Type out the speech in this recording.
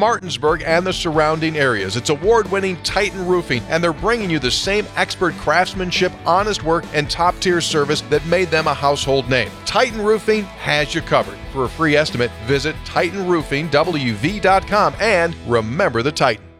Martinsburg and the surrounding areas. It's award-winning Titan Roofing, and they're bringing you the same expert craftsmanship, honest work, and top-tier service that made them a household name. Titan Roofing has you covered. For a free estimate, visit TitanRoofingWV.com and remember the Titan.